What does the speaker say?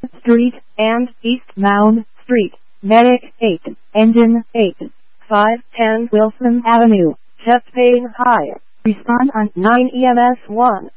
Street, and East Mound Street. Medic 8, Engine 8, 510 Wilson Avenue, chest pain high. Respond on 9 EMS 1.